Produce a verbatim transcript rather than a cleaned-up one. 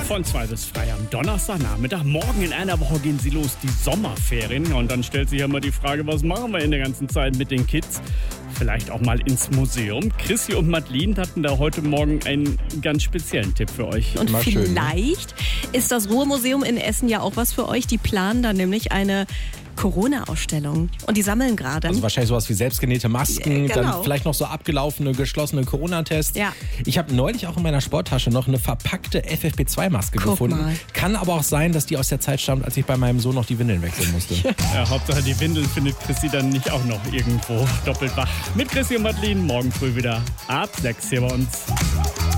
Von zwei bis frei am Donnerstagnachmittag. Morgen in einer Woche gehen sie los, die Sommerferien. Und dann stellt sich ja mal die Frage, was machen wir in der ganzen Zeit mit den Kids? Vielleicht auch mal ins Museum. Chrissy und Madeline hatten da heute Morgen einen ganz speziellen Tipp für euch. Und Mal schön, ne? vielleicht ist das Ruhrmuseum in Essen ja auch was für euch. Die planen da nämlich eine Corona-Ausstellung. Und die sammeln gerade. Also wahrscheinlich sowas wie selbstgenähte Masken, Ja, genau. dann vielleicht noch so abgelaufene, geschlossene Corona-Tests. Ja. Ich habe neulich auch in meiner Sporttasche noch eine verpackte F F P zwei Maske Guck gefunden. mal. Kann aber auch sein, dass die aus der Zeit stammt, als ich bei meinem Sohn noch die Windeln wechseln musste. Ja, Hauptsache die Windeln findet Chrissy dann nicht auch noch irgendwo doppelt wach. Mit Chrissy und Madeline morgen früh wieder ab sechs hier bei uns.